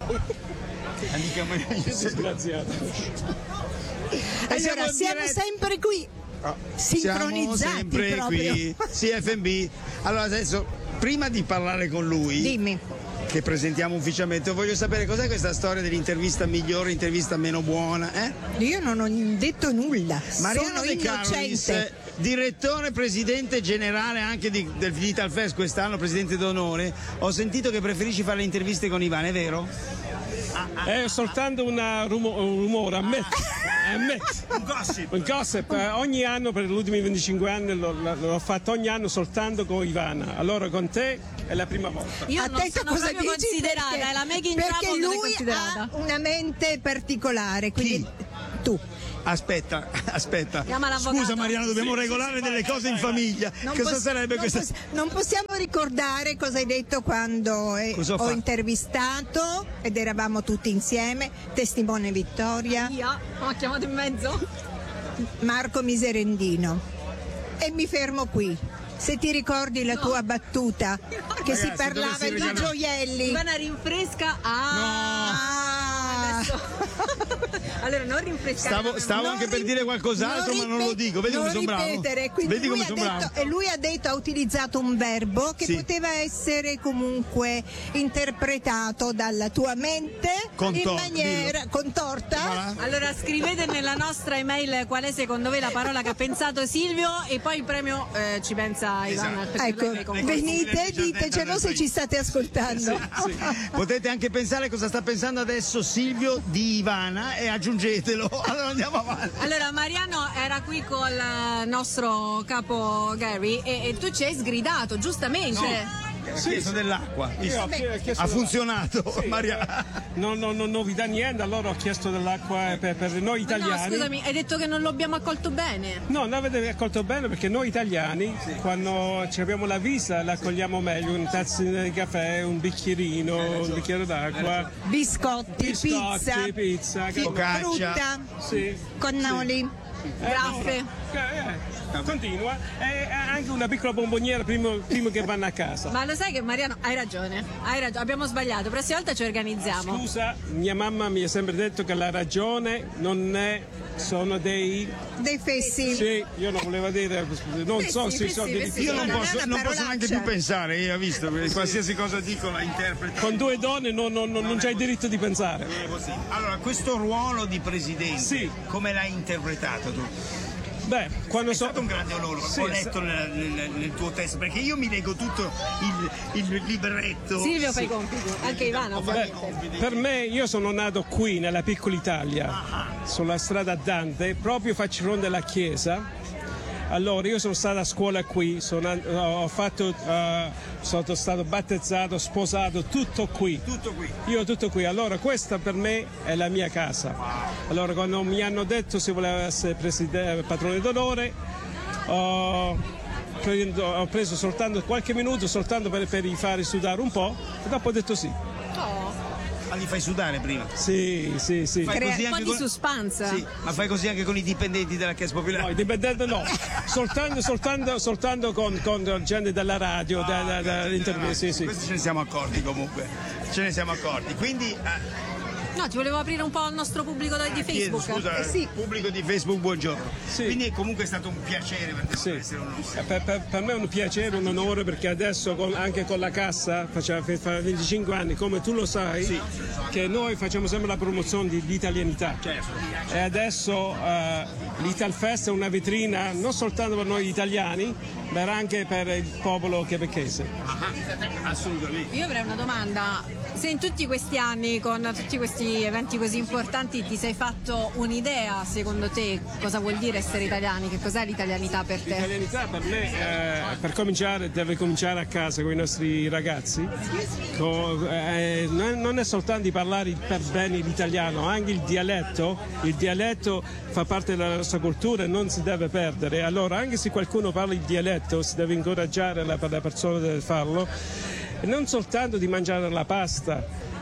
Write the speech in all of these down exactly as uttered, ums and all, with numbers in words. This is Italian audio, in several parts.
Amica Maria disgraziata. Allora, siamo sempre qui. Oh, sincronizzati siamo sempre proprio. qui, C F M B. Allora adesso, prima di parlare con lui, dimmi, che presentiamo ufficialmente, voglio sapere cos'è questa storia dell'intervista migliore, intervista meno buona, eh? Io non ho detto nulla. Mariano sono De innocente. Carolis, direttore, presidente generale anche di, del Digital Fest quest'anno, presidente d'onore. Ho sentito che preferisci fare le interviste con Ivana, è vero? È soltanto una rumo- un rumore, ammetto. ammetto. Un gossip. Un gossip. Eh, ogni anno per gli ultimi venticinque anni l'ho, l'ho fatto ogni anno soltanto con Ivana. Allora con te è la prima volta. Io A non te sono cosa proprio dici? considerata, Perché- è la Meghan perché Trainor non è lui considerata. ha una mente particolare, quindi Chi? tu. Aspetta, aspetta. Chiama l'avvocato. Scusa Mariano, dobbiamo Sì, regolare sì, sì, delle vai, cose vai, in vai. famiglia. Non Cosa poss- sarebbe non questa? poss- non possiamo ricordare cosa hai detto quando eh, Cosa ho ho fatto? intervistato ed eravamo tutti insieme, testimone Vittoria, Io ho chiamato in mezzo. Marco Miserendino. E mi fermo qui. Se ti ricordi la tua battuta che si Ragazzi, parlava dove si di vede- gioielli. Ivana rinfresca. Ah, Ah. adesso. Allora non rinfrescare. Stavo, stavo Non anche per ri- dire qualcos'altro, ma non lo ripet- dico. Vedi come non sono bravo? ripetere, quindi Vedi lui come ha sono detto- bravo? E lui ha detto, ha utilizzato un verbo che Sì. poteva essere comunque interpretato dalla tua mente Contor- in maniera dillo. contorta. Voilà. Allora scrivete nella nostra email qual è secondo voi la parola che ha pensato Silvio e poi il premio eh, ci pensa Ivana. Esatto. perché Ecco, lei è con- venite, ditecelo se ci state ascoltando. Potete anche pensare cosa sta pensando adesso Silvio di Ivana e aggiungetelo. Allora andiamo avanti. Allora Mariano era qui col eh, nostro capo Gary e, e tu ci hai sgridato giustamente. Ha chiesto dell'acqua. Io ho chie- chiesto Ha della- funzionato, Sì, Maria. Non, non, non novità niente, allora ho chiesto dell'acqua per, per noi Ma no, italiani. scusami, hai detto che non lo abbiamo accolto bene. No, non avete accolto bene perché noi italiani, quando ci abbiamo la visa, la accogliamo meglio, un tazzino di caffè, un bicchierino, un bicchiere d'acqua, Biscotti, biscotti, pizza, pizza, fi- focaccia. frutta, sì. cannoli. Graffe. Eh, continua e anche una piccola bomboniera prima, prima che vanno a casa. Ma lo sai che Mariano, hai ragione, hai ragione, abbiamo sbagliato, prossima volta ci organizziamo. Scusa, mia mamma mi ha sempre detto che la ragione non è, sono dei... Dei fessi. Sì, io non volevo dire, non Sì, so sì, se sì, sono sì, dei... sì, Io non non è posso, una non posso parolaccia. neanche più pensare, io ho visto, perché qualsiasi cosa dico la interpreto. Con due donne non, non, non, non c'hai diritto di pensare. Non è così. Allora, questo ruolo di presidente, Sì. come l'hai interpretato tu? Beh, quando È so... stato un grande onore, Sì, ho è letto nel, nel- nel tuo testo, perché io mi leggo tutto il, il libretto. Silvio fa i compiti, anche Ivana Beh, ovviamente. per me, io sono nato qui nella piccola Italia, sulla strada Dante, proprio faccio fronte alla chiesa. Allora, io sono stato a scuola qui, sono, an- ho fatto, eh, sono stato battezzato, sposato, tutto qui. Tutto qui. Io tutto qui, allora questa per me è la mia casa. Allora quando mi hanno detto se volevo essere preside- patrone d'onore, ho, prendo- ho preso soltanto qualche minuto soltanto per, per fare sudare un po' e dopo ho detto sì. Ma li fai sudare prima? Sì, sì, sì. Fai Crea- così Un po' anche di con... suspense. Sì, ma fai così anche con i dipendenti della Chiesa No, Popolare? indipendente no, soltanto, soltanto, soltanto con, con gente della radio, da, da, da, dell'intervista, sì, sì. Questo ce ne siamo accorti comunque, ce ne siamo accorti. Quindi, eh, No, ti volevo aprire un po' al nostro pubblico di chiedo, Facebook. scusa, Eh sì. pubblico di Facebook, buongiorno. Sì. Quindi comunque è stato un piacere per te Sì. essere un Eh, Per, per- per me è un piacere, un onore perché adesso con- anche con la cassa, faceva fa venticinque anni, come tu lo sai, che noi facciamo sempre la promozione di, di italianità. Certo. E adesso eh, l'Ital Fest è una vetrina non soltanto per noi italiani, ma anche per il popolo quebecchese. Assolutamente. Io avrei una domanda. Se in tutti questi anni, con tutti questi eventi così importanti, ti sei fatto un'idea, secondo te, cosa vuol dire essere italiani? Che cos'è l'italianità per te? L'italianità per me, eh, per cominciare, deve cominciare a casa con i nostri ragazzi. Co- eh, non non è soltanto di parlare per bene l'italiano, anche il dialetto. Il dialetto fa parte della nostra cultura e non si deve perdere. Allora, anche se qualcuno parla il dialetto, si deve incoraggiare la, la persona a farlo. E non soltanto di mangiare la pasta,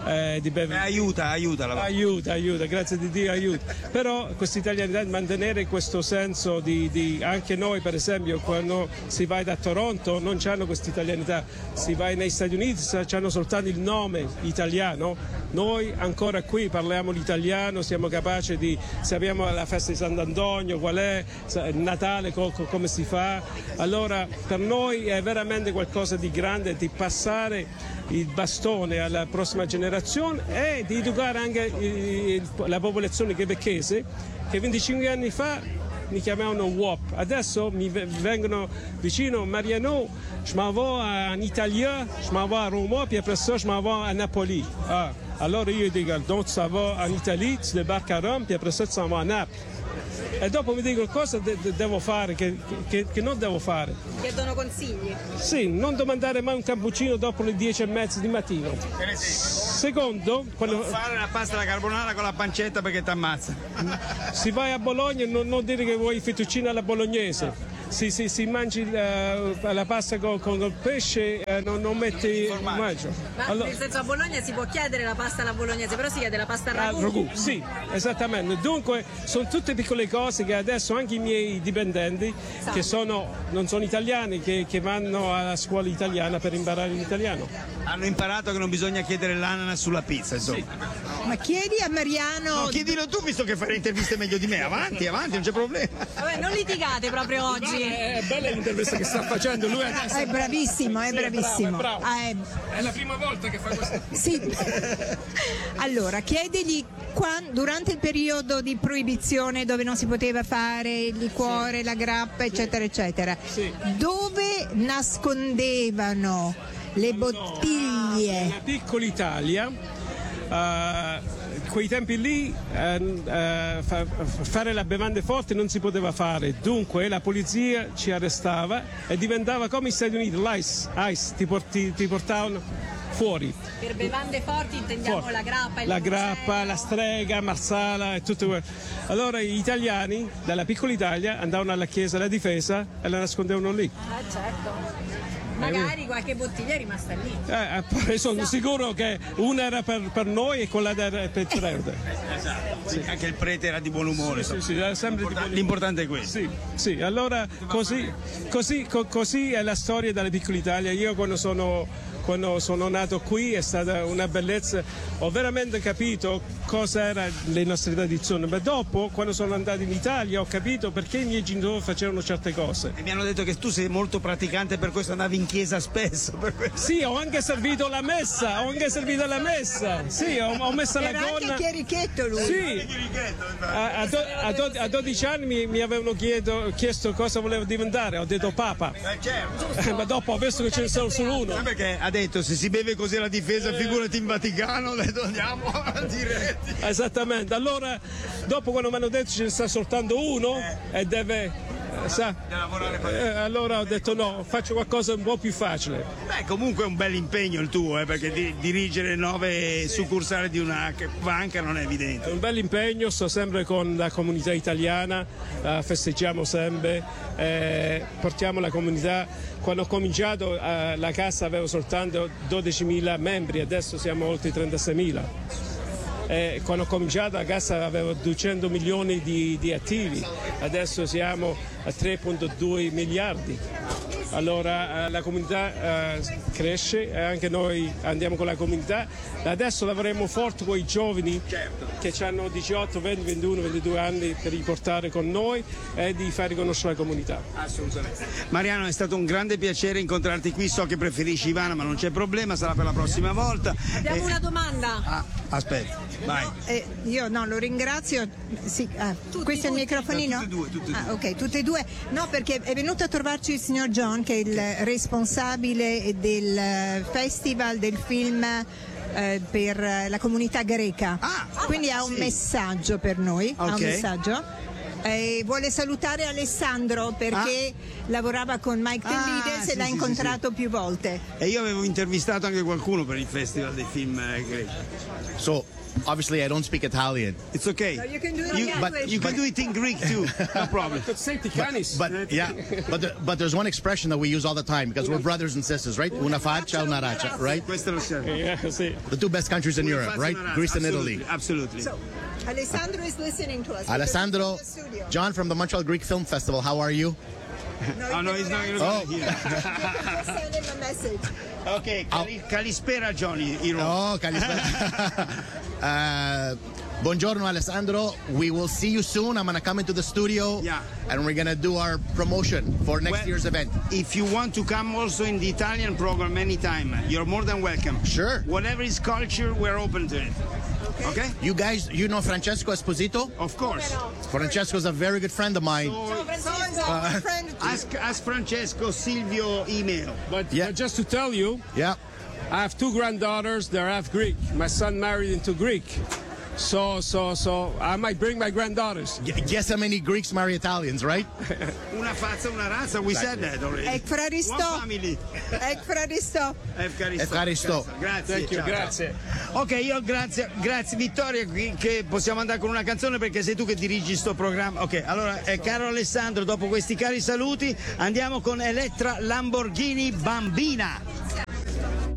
eh, di bev- Beh, aiuta, aiuta la aiuta, aiuta, grazie di Dio aiuta. Però questa italianità, mantenere questo senso di, di anche noi per esempio quando si va da Toronto non c'hanno questa italianità, si va negli Stati Uniti c'hanno soltanto il nome italiano, noi ancora qui parliamo l'italiano, siamo capaci di, sappiamo la festa di Sant'Antonio qual è, il Natale co- co- come si fa, allora per noi è veramente qualcosa di grande di passare il bastone alla prossima generazione e di educare anche il, la popolazione quebecchese che venticinque anni fa mi chiamavano W O P, adesso mi vengono vicino Mariano, je m'en vais en Italia, je m'en vais a Roma, puis après ça je m'en vais a Napoli. Ah, allora io dico, donc tu vas en Italie, tu débarques a Rome, puis après ça tu s'en vas a Napoli. E dopo mi dicono cosa de- de- devo fare, che, che, che non devo fare. Chiedono consigli. Sì, non domandare mai un cappuccino dopo le dieci e mezza di mattino. Secondo, quando Non fare la pasta alla carbonara con la pancetta perché ti ammazza. si va a Bologna non, non dire che vuoi fettuccine alla bolognese. Si, si, si mangi la, la pasta con, con il pesce eh, non, non metti formaggio. Ma Allora, nel senso a Bologna si può chiedere la pasta alla bolognese, però si chiede la pasta al al ragù. ragù, sì, esattamente. Dunque sono tutte piccole cose che adesso anche i miei dipendenti, che sono, non sono italiani, che, che vanno alla scuola italiana per imparare l'italiano. Hanno imparato che non bisogna chiedere l'ananas sulla pizza, insomma. Ma chiedi a Mariano. No, chiedilo tu visto che fai le interviste meglio di me. Avanti, avanti, non c'è problema. Vabbè, non litigate proprio oggi. È bella l'intervista che sta facendo lui adesso. È bravissimo, è Sì, bravissimo. bravo, è bravo. Ah, è- È la prima volta che fa questo. Sì. Allora, chiedigli quan- durante il periodo di proibizione dove non si poteva fare il liquore, la grappa, eccetera, eccetera, Sì. dove nascondevano le bottiglie? Una piccola Italia, eh, quei tempi lì eh, eh, fa- fare la bevande forti non si poteva fare, dunque la polizia ci arrestava e diventava come gli Stati Uniti, l'ice, ice, ti, porti- ti portavano fuori. Per bevande forti intendiamo Fuori. la grappa, il la limoncello. grappa, la strega, marsala e tutto quello. Allora gli italiani dalla piccola Italia andavano alla chiesa della difesa e la nascondevano lì. Ah, certo. Magari qualche bottiglia è rimasta lì. Eh, poi sono sicuro che una era per, per noi e quella era per il prete. Sì, anche il prete era di buon umore. Sì, sì, era sempre di buon- L'importante è questo. Sì, sì, allora così, così, co- così è la storia della piccola Italia. Io quando sono, quando sono nato qui è stata una bellezza, ho veramente capito cosa erano le nostre tradizioni, ma dopo quando sono andato in Italia ho capito perché i miei genitori facevano certe cose. E mi hanno detto che tu sei molto praticante, per questo andavi in chiesa spesso. Per questo. Sì, ho anche servito la messa, ho anche servito la messa, sì, ho, ho messo la Era anche gonna. chierichetto lui. Sì, a, a do- a do- a dodici anni mi, mi avevano chiedo- chiesto cosa volevo diventare, ho detto Papa. Eh, certo. Eh, ma dopo ho visto che ce ne sono solo uno. Sai perché ha detto se si beve così alla difesa, figurati in Vaticano, ho detto andiamo diretti. Esattamente, allora dopo quando mi hanno detto ce ne sta soltanto uno e deve, eh, sa, eh, allora ho detto no, faccio qualcosa un po' più facile. Beh, comunque è un bel impegno il tuo, eh, perché di- dirigere nove succursali di una banca non è È evidente. un bel impegno, sto sempre con la comunità italiana, eh, festeggiamo sempre, eh, portiamo la comunità. Quando ho cominciato eh, la cassa aveva soltanto dodicimila membri, adesso siamo oltre trentaseimila. Eh, quando ho cominciato la cassa avevo duecento milioni di, di attivi, adesso siamo a tre virgola due miliardi. Allora eh, la comunità eh, cresce e anche noi andiamo con la comunità. Adesso lavoriamo forte con i giovani che hanno diciotto, venti, ventuno, ventidue anni per riportare con noi e di far riconoscere la comunità. Assolutamente. Mariano, è stato un grande piacere incontrarti qui, so che preferisci Ivana, ma non c'è problema, sarà per la prossima volta. Abbiamo Eh, una domanda. ah, aspetta, vai. Eh, io no, lo ringrazio. Sì, ah, questo è il microfonino? Tutte e due, tutte e Ah, ok, tutte e due. No, perché è venuto a trovarci il signor John, che è il responsabile del festival del film eh, per la comunità greca. Ah, Quindi ha un sì. messaggio per noi. Ha un Ok. messaggio. Eh, vuole salutare Alessandro perché Ah. lavorava con Mike the Ah, Leaders sì, e l'ha sì, incontrato più volte. E io avevo intervistato anche qualcuno per il festival dei film eh, greci. So, obviously, I don't speak Italian. It's okay. No, you can do it in You, English. but you can do it in Greek too. No problem. Senti canis. But yeah, but the, but there's one expression that we use all the time because we're brothers and sisters, right? Una faccia, una razza, right? Questo lo so. Eh, sì. The two best countries in Europe, right? Greece and Italy. Absolutely. So, Alessandro is listening to us. Alessandro, because he's in the studio. John from the Montreal Greek Film Festival. How are you? Oh no, he's not going to Oh. be here. Just send him a message. Ok, Cali- Calispera Johnny, Hero. Oh, Calispera. uh, buongiorno, Alessandro. We will see you soon. I'm gonna come into the studio, Yeah. and we're gonna do our promotion for next Well, year's event. If you want to come also in the Italian program anytime, you're more than welcome. Sure. Whatever is culture, we're open to it. Okay? You guys, you know Francesco Esposito? Of course. Francesco's a very good friend of mine. So, Francesco, friend. ask, ask Francesco Silvio email. But, Yeah. but just to tell you, Yeah. I have two granddaughters. They're half Greek. My son married into Greek. So, so, so I might bring my granddaughters. Gu- Guess how many Greeks marry Italians, right? Una fazza, una razza, we said that already. Efraristo. One family. Efraristo. Efcaristo. Efcaristo. Grazie. Thank you, ciao, grazie. ciao. Ok, io grazie, grazie Vittoria qui- che possiamo andare con una canzone perché sei tu che dirigi sto programma. Ok, allora eh, caro Alessandro, dopo questi cari saluti andiamo con Elettra Lamborghini Bambina.